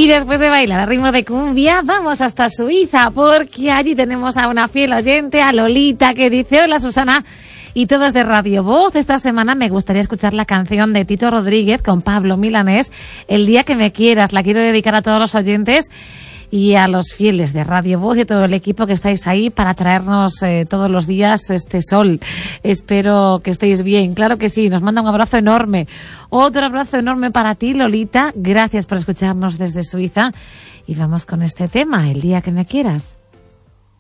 Y después de bailar a ritmo de cumbia, vamos hasta Suiza, porque allí tenemos a una fiel oyente, a Lolita, que dice: hola Susana y todos de Radio Voz. Esta semana me gustaría escuchar la canción de Tito Rodríguez con Pablo Milanés, El día que me quieras. La quiero dedicar a todos los oyentes y a los fieles de Radio Voz y a todo el equipo que estáis ahí para traernos todos los días este sol. Espero que estéis bien. Claro que sí, nos manda un abrazo enorme. Otro abrazo enorme para ti, Lolita. Gracias por escucharnos desde Suiza. Y vamos con este tema, El día que me quieras.